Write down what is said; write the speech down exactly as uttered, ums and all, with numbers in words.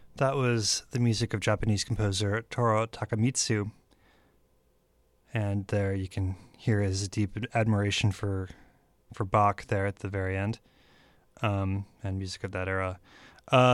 That was the music of Japanese composer Toru Takemitsu. And there you can hear his deep admiration for for Bach there at the very end, um, and music of that era. Uh,